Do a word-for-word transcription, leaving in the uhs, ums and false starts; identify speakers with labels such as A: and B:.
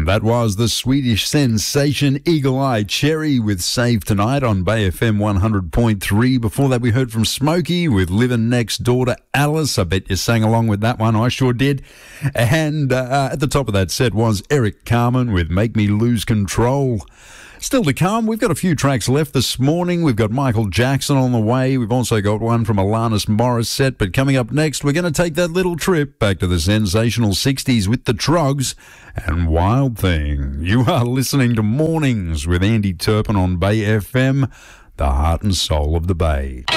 A: That was the Swedish sensation Eagle Eye Cherry with Save Tonight on Bay F M one hundred point three. Before that, we heard from Smokey with Living Next Door to Alice. I bet you sang along with that one. I sure did. And uh, at the top of that set was Eric Carmen with Make Me Lose Control. Still to come, we've got a few tracks left this morning. We've got Michael Jackson on the way. We've also got one from Alanis Morissette. But coming up next, we're going to take that little trip back to the sensational sixties with the Trogs and Wild Thing. You are listening to Mornings with Andy Turpin on Bay F M, the heart and soul of the Bay.